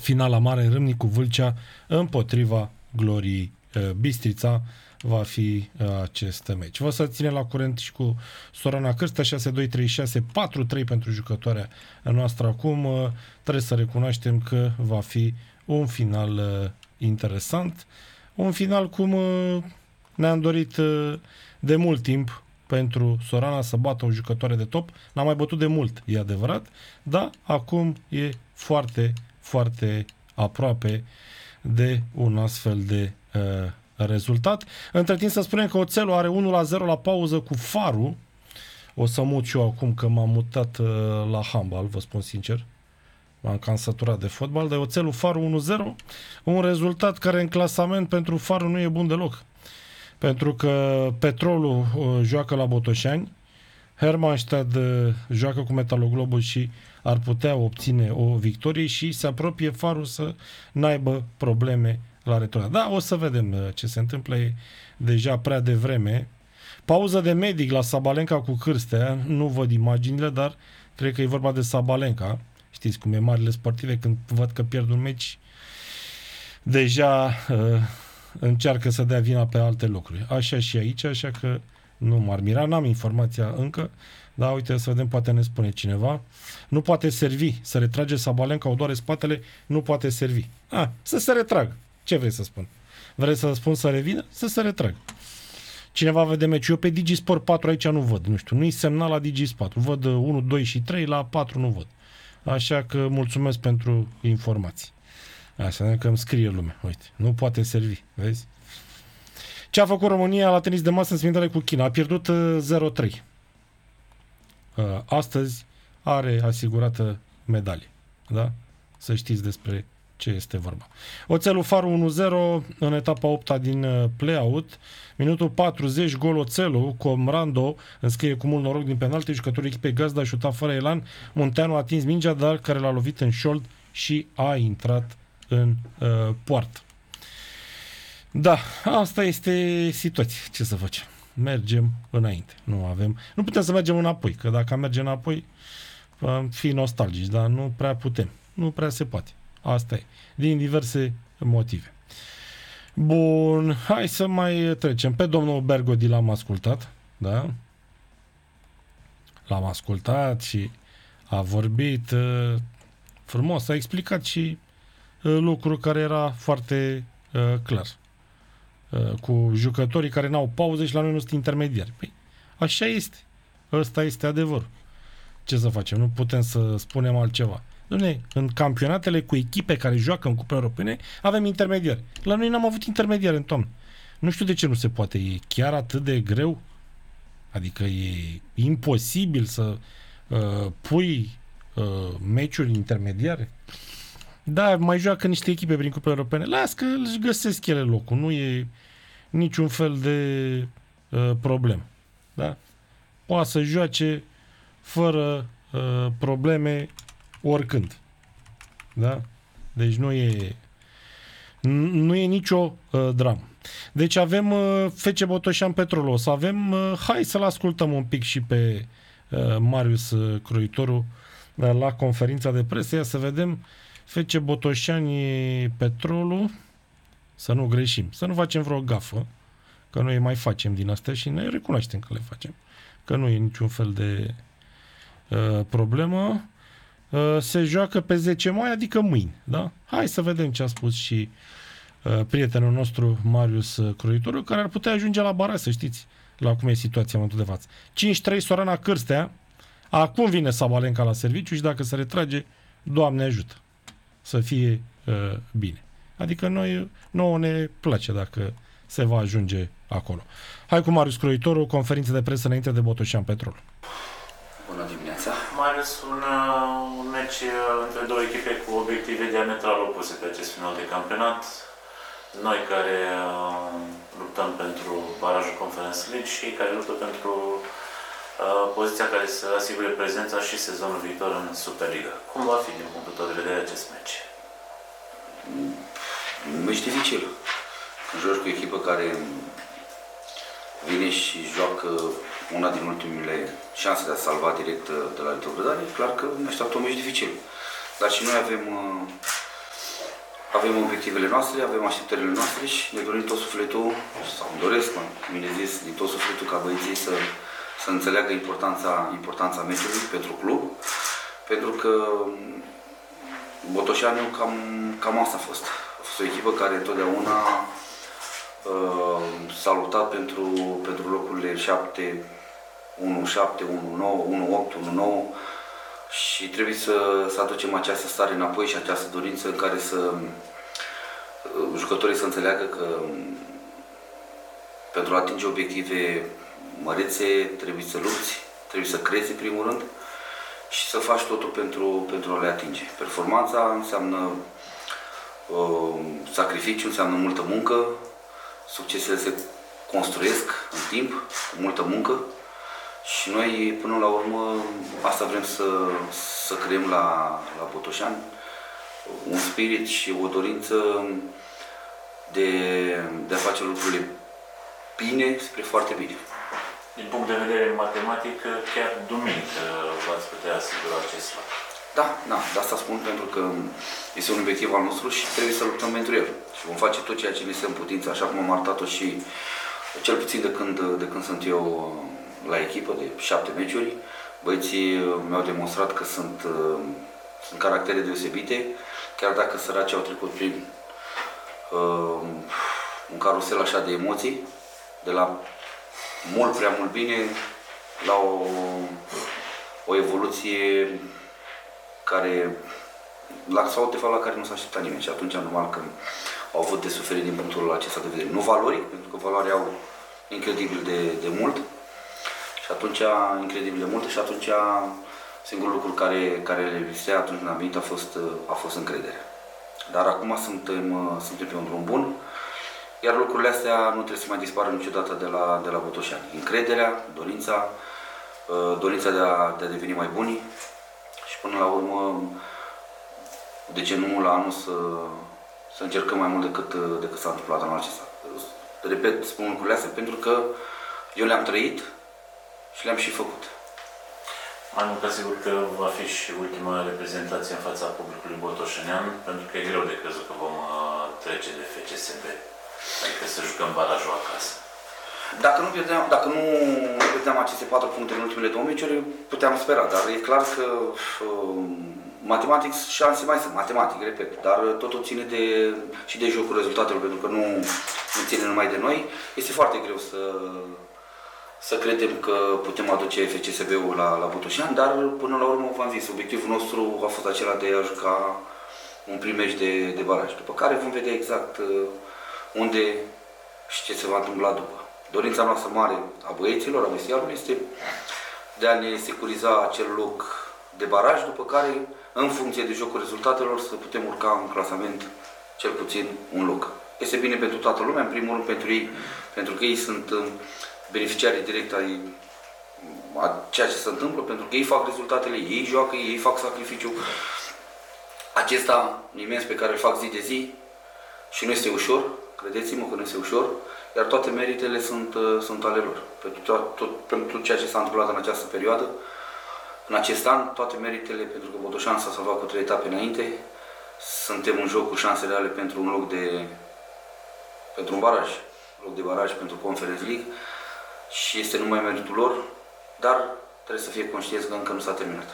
finala mare în Râmnicu Vâlcea împotriva Gloriei Bistrița va fi acest meci. Vă să ține la curent și cu Sorana Cârstea, 6-2-3-6-4-3 pentru jucătoarea noastră acum. Trebuie să recunoaștem că va fi un final interesant. Un final cum ne-am dorit de mult timp pentru Sorana să bată o jucătoare de top. N-a mai bătut de mult, e adevărat, dar acum e foarte, foarte aproape de un astfel de rezultat. Între timp să spunem că Oțelul are 1-0 la pauză cu Faru. O să mut și eu acum că m-am mutat la handbal, vă spun sincer. M-am cam săturat de fotbal, dar Oțelul Faru 1-0, un rezultat care în clasament pentru Faru nu e bun deloc. Pentru că Petrolul joacă la Botoșani, Hermannstadt joacă cu Metaloglobul și ar putea obține o victorie și se apropie Faru să n-aibă probleme la return. Da, o să vedem ce se întâmplă, e deja prea devreme. Pauză de medic la Sabalenka cu Cârstea, nu văd imaginile, dar cred că e vorba de Sabalenka. Știți cum e marile sportive, când văd că pierd un meci, deja încearcă să dea vina pe alte lucruri. Așa și aici, așa că nu m-ar mira, n-am informația încă, dar uite să vedem, poate ne spune cineva. Nu poate servi, să retrage Sabalenka, o doare spatele, nu poate servi. Să se retragă. Ce vrei să spun? Vrei să spun să revină? Să se retragă. Cineva vede meciul. Eu pe Digisport 4 aici nu văd, nu știu, nu-i semnal la Digisport. Văd 1, 2 și 3, la 4 nu văd. Așa că mulțumesc pentru informații. Așa că îmi scrie lumea. Uite, nu poate servi, vezi? Ce a făcut România la tenis de masă în semifinale cu China? A pierdut 0-3. Astăzi are asigurată medalie. Da? Să știți despre ce este vorba. Oțelul Faru 1-0 în etapa 8-a din play-out. Minutul 40, gol Oțelul, Comrando înscrie cu mult noroc din penalti, jucătorul echipei gazdă a șutat fără elan, Munteanu a atins mingea, dar care l-a lovit în șold și a intrat în poartă. Da, asta este situația. Ce să facem? Mergem înainte. Nu putem să mergem înapoi, că dacă mergem înapoi am fi nostalgici, dar nu prea putem. Nu prea se poate. Asta e. Din diverse motive. Bun, hai să mai trecem. Pe domnul Bergodi l-am ascultat, da? L-am ascultat și a vorbit frumos, a explicat și lucru care era foarte clar. Cu jucătorii care n-au pauze și la noi nu sunt intermediari. Păi, așa este. Ăsta este adevărul. Ce să facem? Nu putem să spunem altceva. Doamne, în campionatele cu echipe care joacă în cupe europene avem intermediari. La noi n-am avut intermediari în toamnă. Nu știu de ce nu se poate. E chiar atât de greu? Adică e imposibil să pui meciuri intermediare? Da, mai joacă niște echipe prin cupe europene. Las că își găsesc ele locul. Nu e niciun fel de problemă. Da? Poate să joace fără probleme oricând. Da? Deci nu e nicio dramă. Deci avem FC Botoșani Petrolul. O să avem, hai să-l ascultăm un pic și pe Marius Croitoru la conferința de presă. Ia să vedem FC Botoșani Petrolul, să nu greșim, să nu facem vreo gafă, că noi mai facem din astea și ne recunoaștem că le facem, că nu e niciun fel de problemă. Se joacă pe 10 mai, adică mâine, da? Hai să vedem ce a spus și prietenul nostru Marius Croitoru, care ar putea ajunge la baraj, să știți la cum e situația în momentul de față. 5-3 Sorana Cârstea, acum vine Sabalenka la serviciu și dacă se retrage, Doamne ajută să fie bine. Adică nouă ne place dacă se va ajunge acolo. Hai cu Marius Croitoru, conferință de presă înainte de Botoșani Petrol. Bună dimineața! Marius, un meci între două echipe cu obiective diametral opuse pe acest final de campionat. Noi care luptăm pentru barajul Conference League și care luptă pentru poziția care să asigure prezența și sezonul viitor în Superliga. Cum va fi din punctul tău de vedere acest meci? Meci dificil. Când joci cu o echipă care vine și joacă una din ultimele șanse de a salva direct de la retrogradare, e clar că ne așteaptă un meci dificil. Dar și noi avem avem obiectivele noastre, avem așteptările noastre și ne dorim tot sufletul, sau îmi doresc, bine zis, din tot sufletul ca băieții să înțeleagă importanța meciului pentru club, pentru că Botoșaniu cam asta a fost. A fost o echipă care întotdeauna s-a luptat pentru locurile 7, 1-7, 1-9, 1-8, 1-9 și trebuie să aducem această stare înapoi și această dorință în care jucătorii să înțeleagă că pentru a atinge obiective mărețe trebuie să lupți, trebuie să crezi în primul rând și să faci totul pentru a le atinge. Performanța înseamnă sacrificiu, înseamnă multă muncă, succesele se construiesc în timp, cu multă muncă și noi până la urmă asta vrem să creăm la Botoșani, un spirit și o dorință de a face lucrurile bine spre foarte bine. Din punct de vedere matematic, chiar duminică v-ați putea asigura acest fapt. Da, de asta spun pentru că este un obiectiv al nostru și trebuie să luptăm pentru el. Și vom face tot ceea ce ne stă în putință, așa cum am arătat-o și cel puțin de când sunt eu la echipă, de 7 meciuri. Băieții mi-au demonstrat că sunt caractere deosebite, chiar dacă săracii au trecut prin un carusel așa de emoții, de la mult prea mult bine la o evoluție sau de fapt la care nu s-a așteptat nimeni și atunci normal că au avut de suferit din punctul acesta de vedere. Nu valoric, pentru că valoarea au incredibil de mult și atunci singurul lucru care le lipsea atunci când am venit a fost încrederea. Dar acum suntem pe un drum bun, iar lucrurile astea nu trebuie să mai dispară niciodată de la Botoșani. Încrederea, dorința de a deveni mai buni și până la urmă, de ce nu la anul să încercăm mai mult decât s-a întâmplat anul acesta. Repet, spun lucrurile astea pentru că eu le-am trăit și le-am și făcut. Mai mult ca sigur că va fi și ultima reprezentație în fața publicului botoșenean, pentru că e greu de crezut că vom trece de FCSB, adică să jucăm barajul acasă. Dacă nu pierdeam aceste 4 puncte în ultimele 2 meciuri, puteam spera, dar e clar că matematic șanse mai sunt, matematic, repet, dar totul ține și de jocul rezultatelor, pentru că nu ține numai de noi. Este foarte greu să credem că putem aduce FCSB-ul la Botoșani, dar până la urmă, v-am zis, obiectivul nostru a fost acela de a juca un prim meci de baraj, după care vom vedea exact unde și ce se va întâmpla după. Dorința noastră mare a băieților, a vestiarului, este de a ne securiza acel loc de baraj, după care, în funcție de jocul rezultatelor, să putem urca în clasament cel puțin un loc. Este bine pentru toată lumea, în primul rând pentru ei, pentru că ei sunt beneficiarii direct a ceea ce se întâmplă, pentru că ei fac rezultatele, ei joacă, ei fac sacrificiu. Acesta imens pe care îl fac zi de zi și nu este ușor, credeți-mă că nu este ușor, iar toate meritele sunt ale lor. Pentru ceea ce s-a întâmplat în această perioadă, în acest an, toate meritele, pentru că Botoșani s-a salvat cu 3 etape înainte, suntem în joc cu șanse reale pentru un loc pentru un baraj, loc de baraj pentru Conference League și este numai meritul lor, dar trebuie să fie conștienți că încă nu s-a terminat.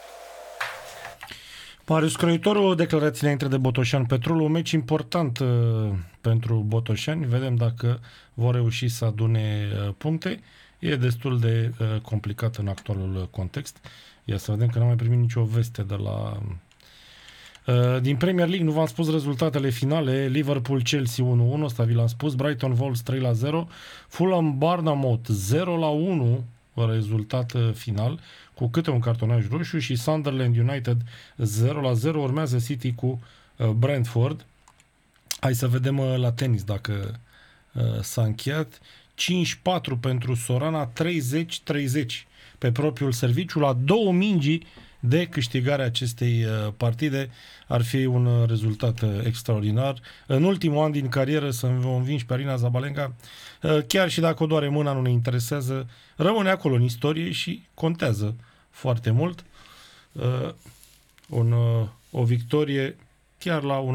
Marius Croitor, o declarație înainte de Botoșani Petrol, un meci important pentru Botoșani. Vedem dacă vor reuși să adune puncte. E destul de complicat în actualul context. Ia să vedem că n-am mai primit nicio veste de la... Din Premier League, nu v-am spus rezultatele finale. Liverpool-Chelsea 1-1, ăsta vi l-am spus. Brighton-Wolves 3-0. Fulham-Bournemouth 0-1, rezultat final, cu câte un cartonaj roșu, și Sunderland United 0-0. Urmează City cu Brentford. Hai să vedem la tenis dacă s-a încheiat. 5-4 pentru Sorana, 30-30 pe propriul serviciu, la 2 mingi de câștigarea acestei partide. Ar fi un rezultat extraordinar. În ultimul an din carieră să învingi pe Arina Zabalenka, chiar și dacă o doare mâna, nu ne interesează, rămâne acolo în istorie și contează foarte mult. O victorie chiar la un